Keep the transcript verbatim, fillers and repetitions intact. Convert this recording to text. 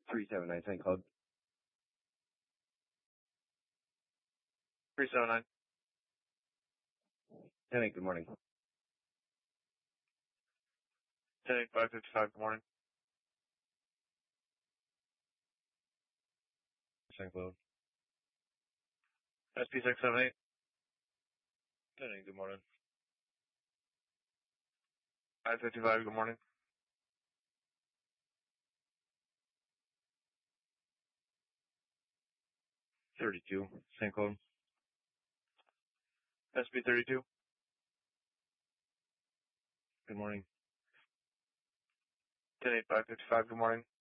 three seven nine, Saint Cloud. three seven nine. ten eight, good morning. ten eight five fifty-five, good morning. Saint Cloud. S P six seven eight. ten eight, good morning. five fifty-five, good morning. thirty-two, Saint Cloud. S P thirty-two. Good morning. ten eight five fifty-five, good morning.